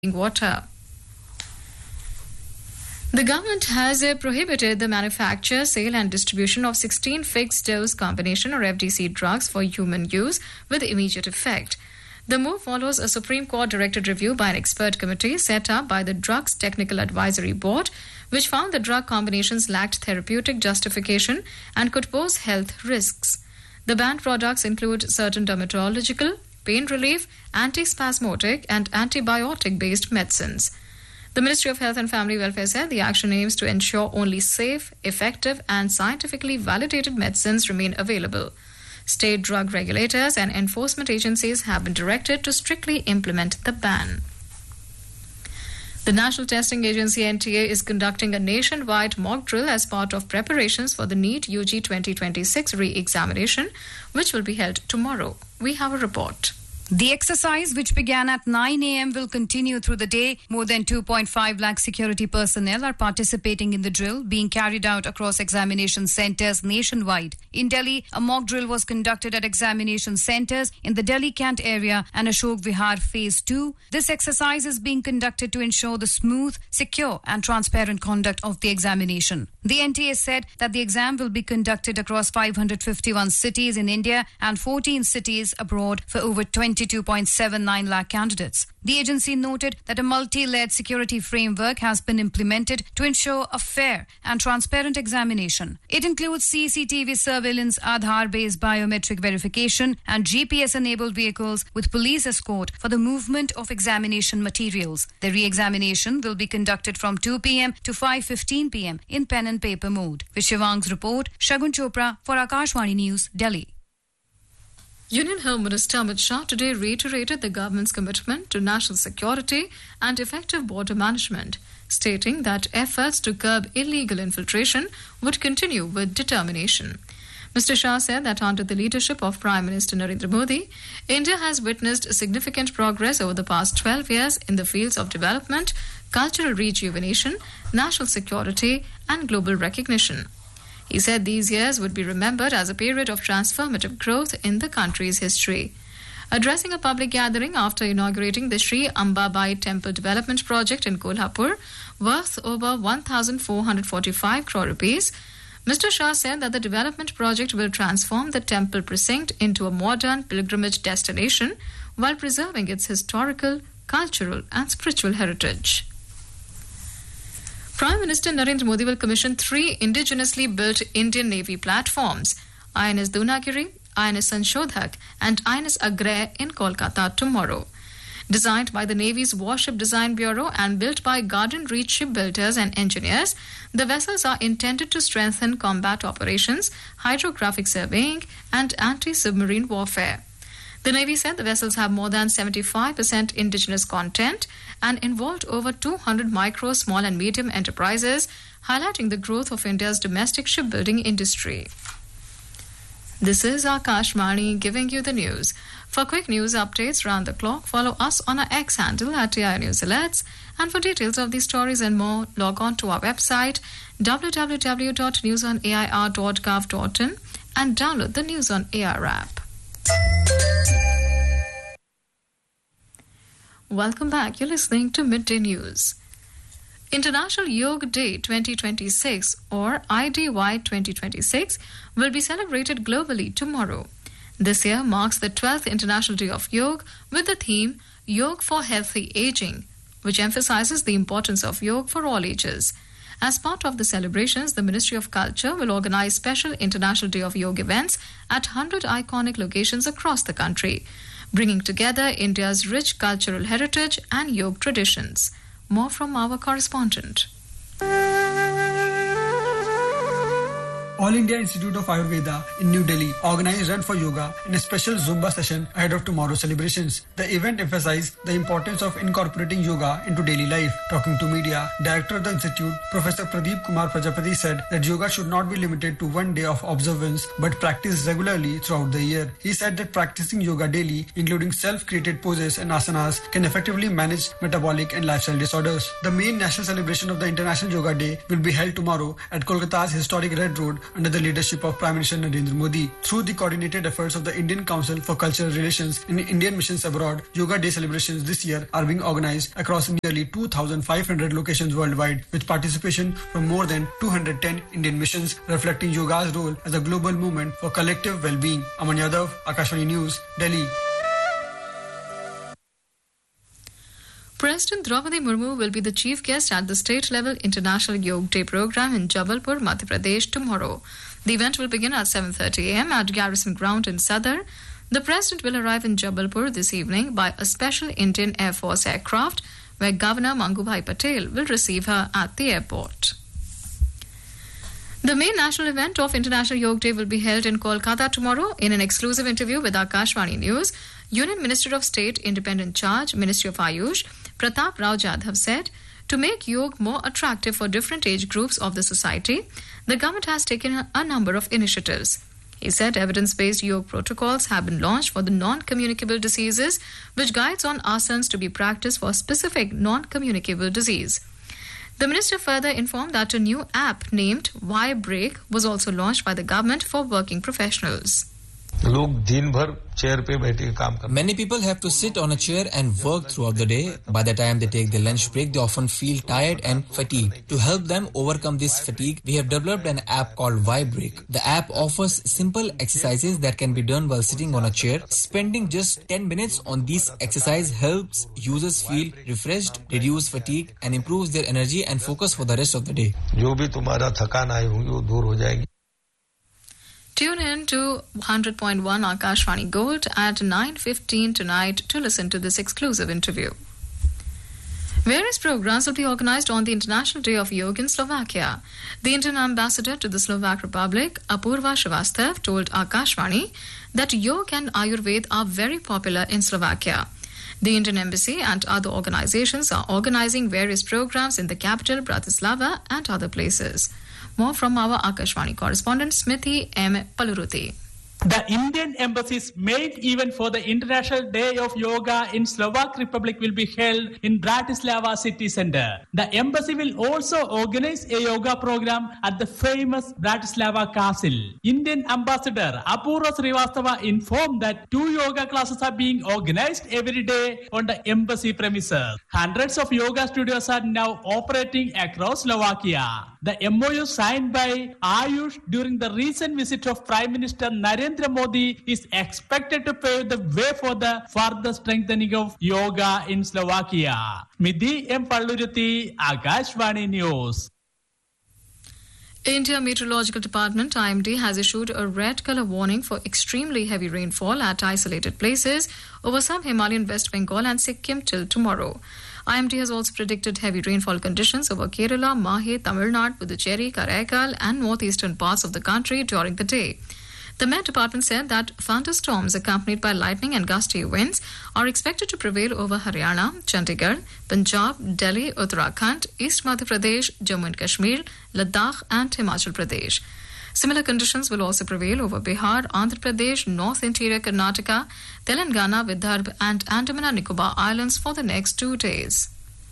water. The government has prohibited the manufacture, sale and distribution of 16 fixed-dose combination or FDC drugs for human use with immediate effect. The move follows a Supreme Court-directed review by an expert committee set up by the Drugs Technical Advisory Board, which found the drug combinations lacked therapeutic justification and could pose health risks. The banned products include certain dermatological, pain relief, antispasmodic and antibiotic-based medicines. The Ministry of Health and Family Welfare said the action aims to ensure only safe, effective and scientifically validated medicines remain available. State drug regulators and enforcement agencies have been directed to strictly implement the ban. The National Testing Agency NTA is conducting a nationwide mock drill as part of preparations for the NEET UG 2026 re-examination, which will be held tomorrow. We have a report. The exercise, which began at 9 a.m., will continue through the day. More than 2.5 lakh security personnel are participating in the drill, being carried out across examination centres nationwide. In Delhi, a mock drill was conducted at examination centres in the Delhi Cant area and Ashok Vihar Phase 2. This exercise is being conducted to ensure the smooth, secure and transparent conduct of the examination. The NTA said that the exam will be conducted across 551 cities in India and 14 cities abroad for over 22.79 lakh candidates. The agency noted that a multi-layered security framework has been implemented to ensure a fair and transparent examination. It includes CCTV surveillance, Aadhaar-based biometric verification and GPS-enabled vehicles with police escort for the movement of examination materials. The re-examination will be conducted from 2 p.m. to 5:15 p.m. in pen and paper mode. With Shivang's report, Shagun Chopra for Akashvani News, Delhi. Union Home Minister Amit Shah today reiterated the government's commitment to national security and effective border management, stating that efforts to curb illegal infiltration would continue with determination. Mr. Shah said that under the leadership of Prime Minister Narendra Modi, India has witnessed significant progress over the past 12 years in the fields of development, cultural rejuvenation, national security and global recognition. He said these years would be remembered as a period of transformative growth in the country's history. Addressing a public gathering after inaugurating the Sri Ambabai Temple Development Project in Kolhapur, worth over 1,445 crore rupees, Mr. Shah said that the development project will transform the temple precinct into a modern pilgrimage destination while preserving its historical, cultural and spiritual heritage. Prime Minister Narendra Modi will commission 3 indigenously built Indian Navy platforms, INS Dunagiri, INS Sanshodhak and INS Agrey in Kolkata tomorrow. Designed by the Navy's Warship Design Bureau and built by Garden Reach shipbuilders and engineers, the vessels are intended to strengthen combat operations, hydrographic surveying and anti-submarine warfare. The Navy said the vessels have more than 75% indigenous content and involved over 200 micro, small and medium enterprises, highlighting the growth of India's domestic shipbuilding industry. This is Akashvani giving you the news. For quick news updates round the clock, follow us on our X handle at AI News Alerts. And for details of these stories and more, log on to our website www.newsonair.gov.in and download the News on Air app. Welcome back. You're listening to Midday News. International Yoga Day 2026 or IDY 2026 will be celebrated globally tomorrow. This year marks the 12th International Day of Yoga with the theme Yoga for Healthy Aging, which emphasizes the importance of yoga for all ages. As part of the celebrations, the Ministry of Culture will organize special International Day of Yoga events at 100 iconic locations across the country, bringing together India's rich cultural heritage and yoga traditions. More from our correspondent. All India Institute of Ayurveda in New Delhi organized Run for Yoga in a special Zumba session ahead of tomorrow's celebrations. The event emphasized the importance of incorporating yoga into daily life. Talking to media, Director of the Institute, Professor Pradeep Kumar Prajapati said that yoga should not be limited to one day of observance but practiced regularly throughout the year. He said that practicing yoga daily, including self-created poses and asanas, can effectively manage metabolic and lifestyle disorders. The main national celebration of the International Yoga Day will be held tomorrow at Kolkata's historic Red Road under the leadership of Prime Minister Narendra Modi. Through the coordinated efforts of the Indian Council for Cultural Relations and Indian Missions Abroad, Yoga Day celebrations this year are being organized across nearly 2,500 locations worldwide, with participation from more than 210 Indian missions, reflecting yoga's role as a global movement for collective well-being. Aman Yadav, Akashvani News, Delhi. President Draupadi Murmu will be the chief guest at the state-level International Yoga Day program in Jabalpur, Madhya Pradesh tomorrow. The event will begin at 7:30 a.m. at Garrison Ground in Sadar. The President will arrive in Jabalpur this evening by a special Indian Air Force aircraft, where Governor Mangubhai Patel will receive her at the airport. The main national event of International Yoga Day will be held in Kolkata tomorrow. In an exclusive interview with Akashvani News, Union Minister of State, Independent Charge, Ministry of Ayush, Pratap Rao Jadhav said, to make yoga more attractive for different age groups of the society, the government has taken a number of initiatives. He said evidence-based yoga protocols have been launched for the non-communicable diseases, which guides on asanas to be practiced for specific non-communicable disease. The minister further informed that a new app named Y-Break was also launched by the government for working professionals. Many people have to sit on a chair and work throughout the day. By the time they take their lunch break, they often feel tired and fatigued. To help them overcome this fatigue, we have developed an app called Y-Break. The app offers simple exercises that can be done while sitting on a chair. Spending just 10 minutes on these exercises helps users feel refreshed, reduce fatigue, and improves their energy and focus for the rest of the day. Tune in to 100.1 Akashvani Gold at 9:15 tonight to listen to this exclusive interview. Various programs will be organized on the International Day of Yoga in Slovakia. The Indian ambassador to the Slovak Republic, Apurva Srivastav, told Akashvani that yoga and Ayurveda are very popular in Slovakia. The Indian Embassy and other organizations are organizing various programs in the capital, Bratislava, and other places. More from our Akashvani correspondent Smithi M. Paluruthi. The Indian Embassy's main event for the International Day of Yoga in Slovak Republic will be held in Bratislava city centre. The embassy will also organize a yoga program at the famous Bratislava Castle. Indian Ambassador Apurva Srivastava informed that 2 yoga classes are being organized every day on the embassy premises. Hundreds of yoga studios are now operating across Slovakia. The MOU signed by Ayush during the recent visit of Prime Minister Narendra Modi is expected to pave the way for the further strengthening of yoga in Slovakia. Midhi M. Palluruthi, Akashvani News. India Meteorological Department IMD has issued a red color warning for extremely heavy rainfall at isolated places over sub-Himalayan West Bengal and Sikkim till tomorrow. IMD has also predicted heavy rainfall conditions over Kerala, Mahe, Tamil Nadu, Puducherry, Karaikal and northeastern parts of the country during the day. The Met Department said that thunderstorms accompanied by lightning and gusty winds are expected to prevail over Haryana, Chandigarh, Punjab, Delhi, Uttarakhand, East Madhya Pradesh, Jammu and Kashmir, Ladakh and Himachal Pradesh. Similar conditions will also prevail over Bihar, Andhra Pradesh, North Interior Karnataka, Telangana, Vidarbha and Andaman and Nicobar Islands for the next 2 days.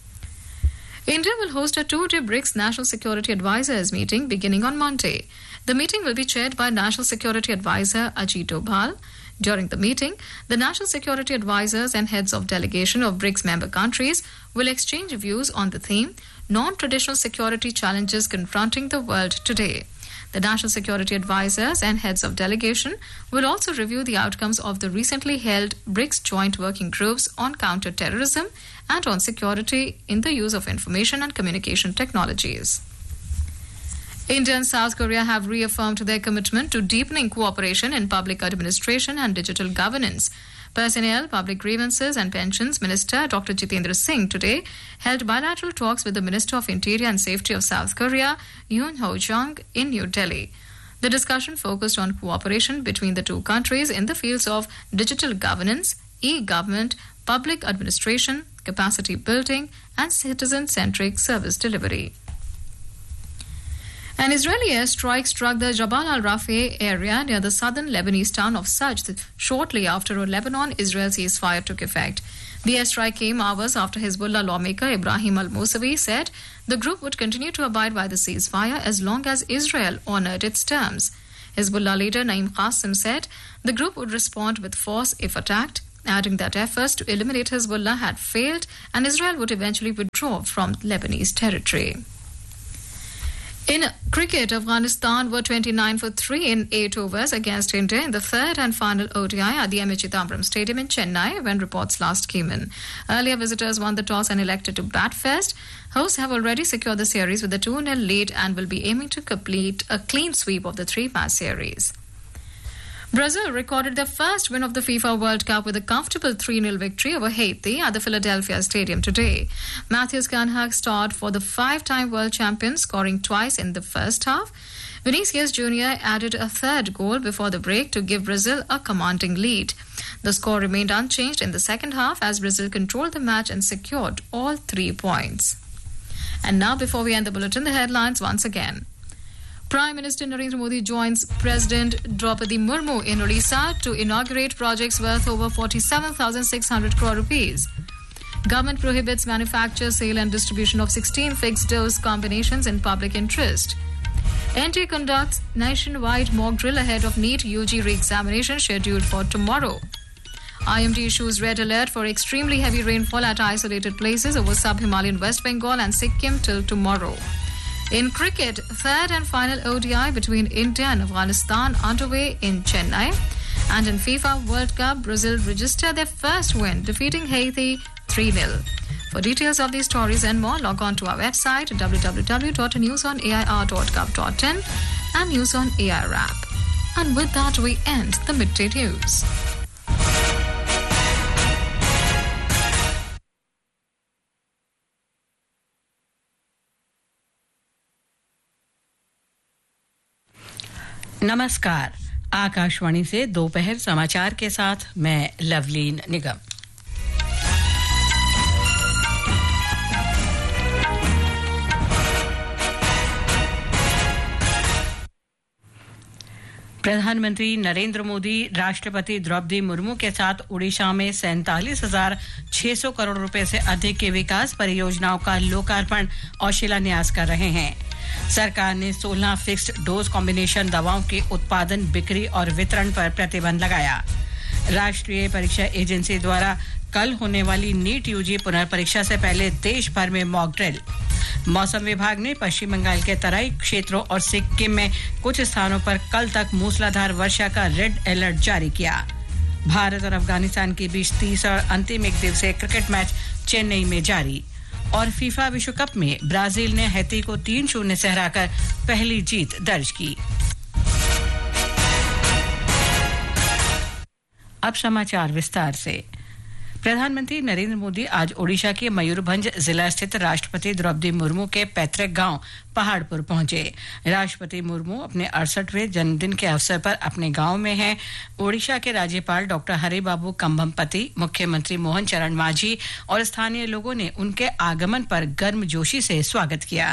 India will host a 2-day BRICS National Security Advisors meeting beginning on Monday. The meeting will be chaired by National Security Advisor Ajit Doval. During the meeting, the National Security Advisors and heads of delegation of BRICS member countries will exchange views on the theme Non-Traditional Security Challenges Confronting the World Today. The National Security Advisors and heads of delegation will also review the outcomes of the recently held BRICS joint working groups on counter-terrorism and on security in the use of information and communication technologies. India and South Korea have reaffirmed their commitment to deepening cooperation in public administration and digital governance. Personnel, Public Grievances and Pensions Minister Dr. Jitendra Singh today held bilateral talks with the Minister of Interior and Safety of South Korea, Yoon Ho-jung, in New Delhi. The discussion focused on cooperation between the two countries in the fields of digital governance, e-government, public administration, capacity building, and citizen-centric service delivery. An Israeli airstrike struck the Jabal al-Rafah area near the southern Lebanese town of Sajd shortly after a Lebanon-Israel ceasefire took effect. The airstrike came hours after Hezbollah lawmaker Ibrahim al-Musawi said the group would continue to abide by the ceasefire as long as Israel honored its terms. Hezbollah leader Naim Qassem said the group would respond with force if attacked, adding that efforts to eliminate Hezbollah had failed and Israel would eventually withdraw from Lebanese territory. In cricket, Afghanistan were 29 for 3 in 8 overs against India in the third and final ODI at the M.A. Chidambaram Stadium in Chennai when reports last came in. Earlier, visitors won the toss and elected to bat first. Hosts have already secured the series with a 2-0 lead and will be aiming to complete a clean sweep of the 3-match series. Brazil recorded their first win of the FIFA World Cup with a comfortable 3-0 victory over Haiti at the Philadelphia Stadium today. Matheus Cunha starred for the 5-time world champions, scoring twice in the first half. Vinicius Jr. added a third goal before the break to give Brazil a commanding lead. The score remained unchanged in the second half as Brazil controlled the match and secured all 3 points. And now, before we end the bulletin, the headlines once again. Prime Minister Narendra Modi joins President Draupadi Murmu in Odisha to inaugurate projects worth over 47,600 crore rupees. Government prohibits manufacture, sale and distribution of 16 fixed-dose combinations in public interest. NTA conducts nationwide mock drill ahead of NEET UG re-examination scheduled for tomorrow. IMD issues red alert for extremely heavy rainfall at isolated places over sub-Himalayan West Bengal and Sikkim till tomorrow. In cricket, third and final ODI between India and Afghanistan underway in Chennai. And in FIFA World Cup, Brazil registered their first win, defeating Haiti 3-0. For details of these stories and more, log on to our website www.newsonair.gov.in and News on AIR app. And with that, we end the midday news. नमस्कार, आकाशवाणी से दोपहर समाचार के साथ मैं लवलीन निगम। प्रधानमंत्री नरेंद्र मोदी राष्ट्रपति द्रौपदी मुर्मू के साथ उड़ीसा में 47,600 करोड़ रुपए से अधिक के विकास परियोजनाओं का लोकार्पण और शिलान्यास कर रहे हैं। सरकार ने 16 फिक्स्ड डोज कॉम्बिनेशन दवाओं के उत्पादन, बिक्री और वितरण पर प्रतिबंध लगाया। राष्ट्रीय परीक्षा एजेंसी द्वारा कल होने वाली नीट यूजी पुनर्परीक्षा से पहले देश भर में मॉक ड्रिल। मौसम विभाग ने पश्चिम बंगाल के तराई क्षेत्रों और सिक्किम में कुछ स्थानों पर कल तक मूसलाधार वर्षा का रेड अलर्ट जारी किया। भारत और अफगानिस्तान के बीच तीसरा और अंतिम एक दिवसीय क्रिकेट मैच चेन्नई में जारी। और फीफा विश्व कप में ब्राजील ने हैती को 3-0 से हराकर पहली जीत दर्ज की। अब समाचार विस्तार से। प्रधानमंत्री नरेंद्र मोदी आज ओडिशा के मयूरभंज जिला स्थित राष्ट्रपति द्रौपदी मुर्मू के पैतृक गांव पहाड़पुर पहुंचे। राष्ट्रपति मुर्मू अपने 68वें जन्मदिन के अवसर पर अपने गांव में हैं। ओडिशा के राज्यपाल डॉक्टर हरिबाबू कंभमपति, मुख्यमंत्री मोहन चरण मांझी और स्थानीय लोगों ने उनके आगमन पर गर्मजोशी से स्वागत किया।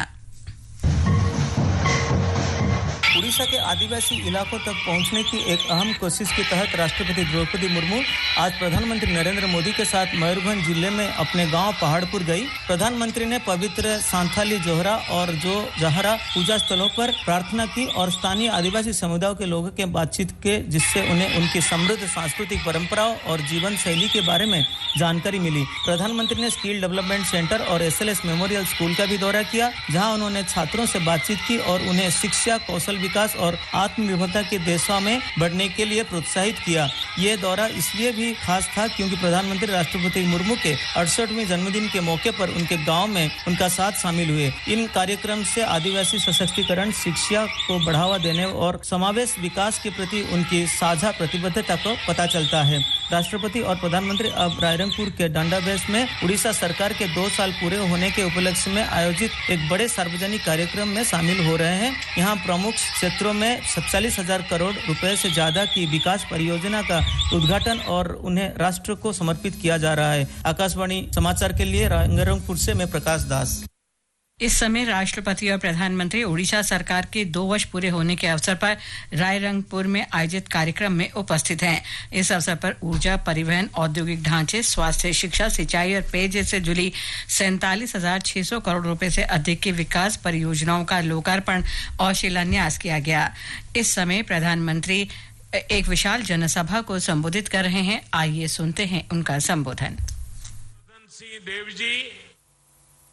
उड़ीसा के आदिवासी इलाकों तक पहुंचने की एक अहम कोशिश के तहत राष्ट्रपति द्रौपदी मुर्मू आज प्रधानमंत्री नरेंद्र मोदी के साथ मयूरभंज जिले में अपने गांव पहाड़पुर गई। प्रधानमंत्री ने पवित्र सांथाली जोहरा और जो जहरा पूजा स्थलों पर प्रार्थना की और स्थानीय आदिवासी समुदायों के लोगों के बातचीत के, जिससे उन्हें उनकी समृद्ध सांस्कृतिक परंपराओं और जीवन शैली के बारे में जानकारी मिली। प्रधानमंत्री ने स्किल डेवलपमेंट सेंटर और एसएलएस मेमोरियल स्कूल का भी दौरा किया, जहां उन्होंने छात्रों से बातचीत की और उन्हें शिक्षा, कौशल विकास और आत्मनिर्भरता की दिशा में बढ़ने के लिए प्रोत्साहित किया। ये दौरा इसलिए भी खास था क्योंकि प्रधानमंत्री राष्ट्रपति मुर्मू के 68वें जन्मदिन के मौके पर उनके गांव में उनका साथ शामिल हुए। इन कार्यक्रम से आदिवासी सशक्तिकरण, शिक्षा को बढ़ावा देने और समावेश विकास के प्रति उनकी साझा प्रतिबद्धता को पता चलता है। राष्ट्रपति और प्रधानमंत्री अब रायरंगपुर के डांडाबेस में उड़ीसा सरकार के 2 साल पूरे होने के उपलक्ष्य में आयोजित एक बड़े सार्वजनिक कार्यक्रम में शामिल हो रहे हैं। यहाँ प्रमुख क्षेत्रों में 47,000 करोड़ रुपए से ज्यादा की विकास परियोजना का उद्घाटन और उन्हें राष्ट्र को समर्पित किया जा रहा है। आकाशवाणी समाचार के लिए रायरंगपुर से मैं प्रकाश दास। इस समय राष्ट्रपति और प्रधानमंत्री ओडिशा सरकार के 2 वर्ष पूरे होने के अवसर पर रायरंगपुर में आयोजित कार्यक्रम में उपस्थित हैं। इस अवसर पर ऊर्जा, परिवहन, औद्योगिक ढांचे, स्वास्थ्य, शिक्षा, सिंचाई और पेयजल से जुड़ी 47,600 करोड़ रुपए से अधिक की विकास परियोजनाओं का लोकार्पण और शिलान्यास किया गया। इस समय प्रधानमंत्री एक विशाल जनसभा को संबोधित कर रहे हैं। आइए सुनते हैं उनका संबोधन। देव जी